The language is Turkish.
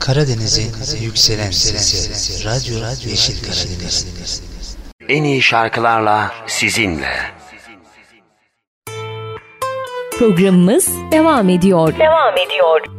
Karadeniz'in yükselen sesi, Radyo Yeşil Karadeniz. En iyi şarkılarla sizinle. Programımız devam ediyor.